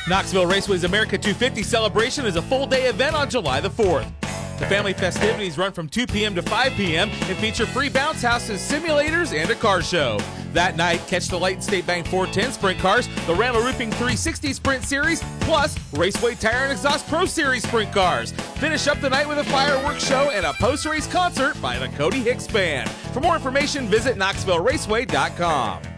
Knoxville Raceway's America 250 celebration is a full-day event on July the 4th. The family festivities run from 2 p.m. to 5 p.m. and feature free bounce houses, simulators, and a car show. That night, catch the Light State Bank 410 sprint cars, the Randall Roofing 360 Sprint Series, plus Raceway Tire and Exhaust Pro Series sprint cars. Finish up the night with a fireworks show and a post-race concert by the Cody Hicks Band. For more information, visit KnoxvilleRaceway.com.